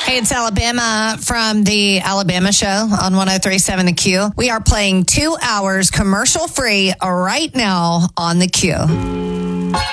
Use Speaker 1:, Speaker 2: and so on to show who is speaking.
Speaker 1: Hey, it's Alabama from the Alabama Show on 103.7 The Q. We are playing 2 hours commercial free right now on The Q.